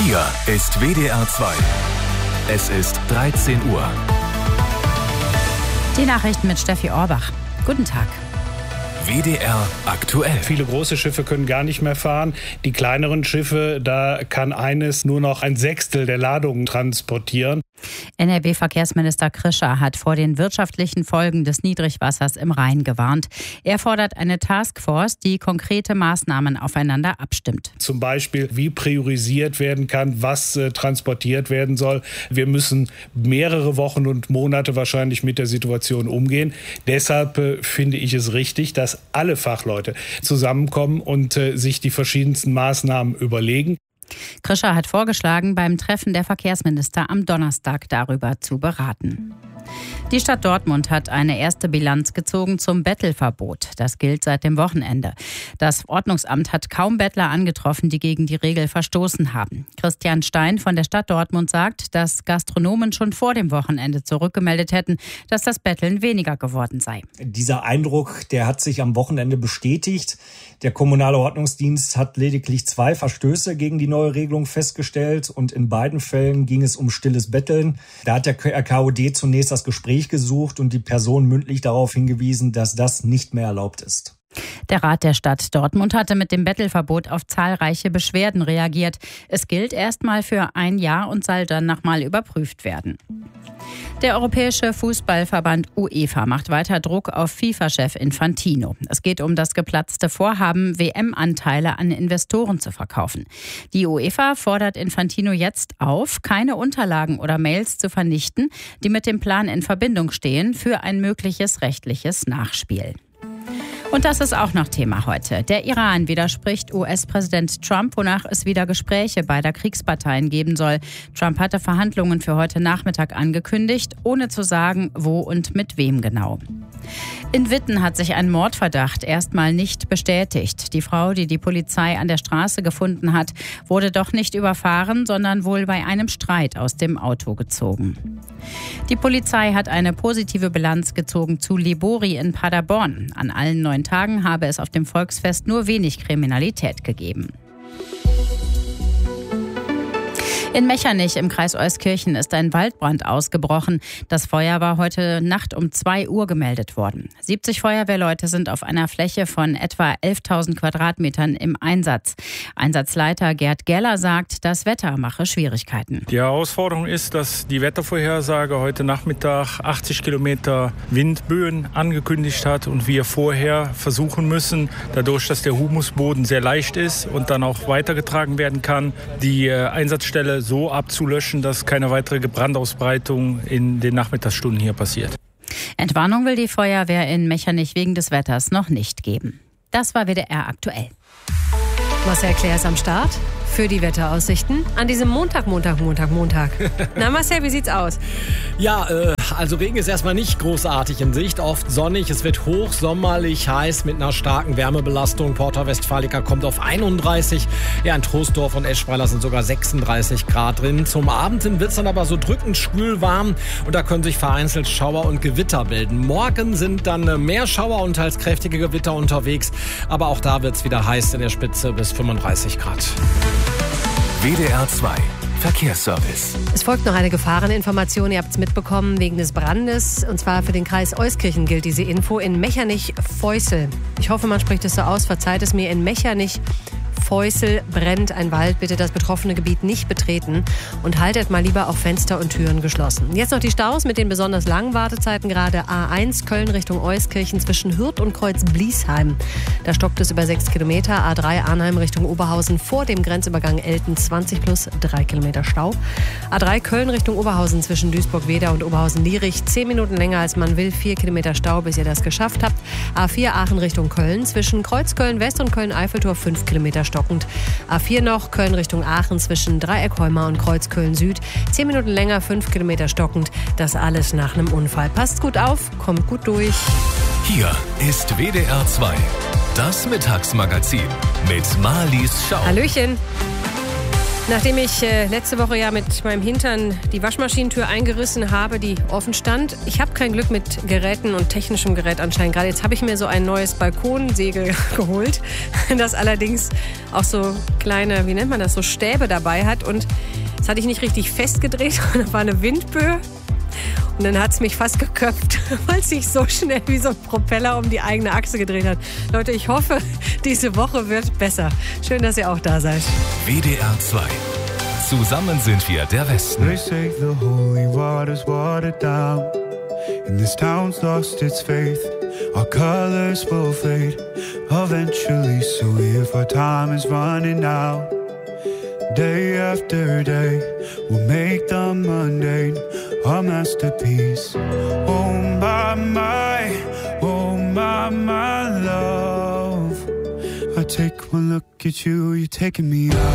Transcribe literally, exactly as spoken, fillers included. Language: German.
Hier ist W D R zwei. Es ist dreizehn Uhr. Die Nachrichten mit Steffi Orbach. Guten Tag. W D R aktuell. Viele große Schiffe können gar nicht mehr fahren. Die kleineren Schiffe, da kann eines nur noch ein Sechstel der Ladungen transportieren. N R W-Verkehrsminister Krischer hat vor den wirtschaftlichen Folgen des Niedrigwassers im Rhein gewarnt. Er fordert eine Taskforce, die konkrete Maßnahmen aufeinander abstimmt. Zum Beispiel, wie priorisiert werden kann, was äh, transportiert werden soll. Wir müssen mehrere Wochen und Monate wahrscheinlich mit der Situation umgehen. Deshalb äh, finde ich es richtig, dass alle Fachleute zusammenkommen und äh, sich die verschiedensten Maßnahmen überlegen. Krischer hat vorgeschlagen, beim Treffen der Verkehrsminister am Donnerstag darüber zu beraten. Die Stadt Dortmund hat eine erste Bilanz gezogen zum Bettelverbot. Das gilt seit dem Wochenende. Das Ordnungsamt hat kaum Bettler angetroffen, die gegen die Regel verstoßen haben. Christian Stein von der Stadt Dortmund sagt, dass Gastronomen schon vor dem Wochenende zurückgemeldet hätten, dass das Betteln weniger geworden sei. Dieser Eindruck, der hat sich am Wochenende bestätigt. Der kommunale Ordnungsdienst hat lediglich zwei Verstöße gegen die neue Regelung festgestellt und in beiden Fällen ging es um stilles Betteln. Da hat der R K O D zunächst das Gespräch gesucht und die Person mündlich darauf hingewiesen, dass das nicht mehr erlaubt ist. Der Rat der Stadt Dortmund hatte mit dem Bettelverbot auf zahlreiche Beschwerden reagiert. Es gilt erstmal für ein Jahr und soll dann nochmal überprüft werden. Der Europäische Fußballverband UEFA macht weiter Druck auf FIFA-Chef Infantino. Es geht um das geplatzte Vorhaben, W M-Anteile an Investoren zu verkaufen. Die UEFA fordert Infantino jetzt auf, keine Unterlagen oder Mails zu vernichten, die mit dem Plan in Verbindung stehen für ein mögliches rechtliches Nachspiel. Und das ist auch noch Thema heute. Der Iran widerspricht U S-Präsident Trump, wonach es wieder Gespräche beider Kriegsparteien geben soll. Trump hatte Verhandlungen für heute Nachmittag angekündigt, ohne zu sagen, wo und mit wem genau. In Witten hat sich ein Mordverdacht erstmal nicht bestätigt. Die Frau, die die Polizei an der Straße gefunden hat, wurde doch nicht überfahren, sondern wohl bei einem Streit aus dem Auto gezogen. Die Polizei hat eine positive Bilanz gezogen zu Libori in Paderborn. An allen neun Tagen habe es auf dem Volksfest nur wenig Kriminalität gegeben. In Mechernich im Kreis Euskirchen ist ein Waldbrand ausgebrochen. Das Feuer war heute Nacht um zwei Uhr gemeldet worden. siebzig Feuerwehrleute sind auf einer Fläche von etwa elftausend Quadratmetern im Einsatz. Einsatzleiter Gerd Geller sagt, das Wetter mache Schwierigkeiten. Die Herausforderung ist, dass die Wettervorhersage heute Nachmittag achtzig Kilometer Windböen angekündigt hat und wir vorher versuchen müssen, dadurch, dass der Humusboden sehr leicht ist und dann auch weitergetragen werden kann, die Einsatzstelle so abzulöschen, dass keine weitere Brandausbreitung in den Nachmittagsstunden hier passiert. Entwarnung will die Feuerwehr in Mechernich wegen des Wetters noch nicht geben. Das war W D R aktuell. Marcel Claire ist am Start für die Wetteraussichten an diesem Montag, Montag, Montag, Montag. Na Marcel, wie sieht's aus? Ja, äh, also Regen ist erstmal nicht großartig in Sicht, oft sonnig, es wird hochsommerlich heiß mit einer starken Wärmebelastung. Porta Westfalica kommt auf einunddreißig, ja in Troisdorf und Eschweiler sind sogar sechsunddreißig Grad drin. Zum Abend hin wird's dann aber so drückend schwül warm und da können sich vereinzelt Schauer und Gewitter bilden. Morgen sind dann mehr Schauer und teils kräftige Gewitter unterwegs, aber auch da wird's wieder heiß in der Spitze bis fünfunddreißig Grad. W D R zwei Verkehrsservice. Es folgt noch eine Gefahreninformation, ihr habt es mitbekommen, wegen des Brandes. Und zwar für den Kreis Euskirchen gilt diese Info in Mechernich-Feußel. Ich hoffe, man spricht es so aus, verzeiht es mir, in Mechernich Feußel brennt ein Wald. Bitte das betroffene Gebiet nicht betreten und haltet mal lieber auch Fenster und Türen geschlossen. Jetzt noch die Staus mit den besonders langen Wartezeiten. Gerade A eins Köln Richtung Euskirchen zwischen Hürth und Kreuz-Bliesheim. Da stockt es über sechs Kilometer. A drei Arnheim Richtung Oberhausen vor dem Grenzübergang Elten zwanzig plus drei Kilometer Stau. A drei Köln Richtung Oberhausen zwischen Duisburg-Weder und Oberhausen-Lierich. zehn Minuten länger als man will. vier Kilometer Stau, bis ihr das geschafft habt. A vier Aachen Richtung Köln zwischen Kreuzköln-West und Köln-Eiffeltor fünf Kilometer stockend. A vier noch, Köln Richtung Aachen zwischen Dreieckholmer und Kreuzköln Süd. zehn Minuten länger, fünf Kilometer stockend. Das alles nach einem Unfall. Passt gut auf, kommt gut durch. Hier ist W D R zwei, das Mittagsmagazin mit Marlies Schau. Hallöchen. Nachdem ich äh, letzte Woche ja mit meinem Hintern die Waschmaschinentür eingerissen habe, die offen stand, ich habe kein Glück mit Geräten und technischem Gerät anscheinend. Gerade jetzt habe ich mir so ein neues Balkonsegel geholt, das allerdings auch so kleine, wie nennt man das, so Stäbe dabei hat. Und das hatte ich nicht richtig festgedreht und da war eine Windböe. Und dann hat es mich fast geköpft, weil es sich so schnell wie so ein Propeller um die eigene Achse gedreht hat. Leute, ich hoffe, diese Woche wird besser. Schön, dass ihr auch da seid. W D R zwei. Zusammen sind wir der Westen. They say the holy water's watered down, and this town's lost its faith. Our colors will fade eventually, so if our time is running out, day after day, we'll make the mundane a masterpiece. Oh my, my, oh my, my love. I take one look at you, you're taking me out.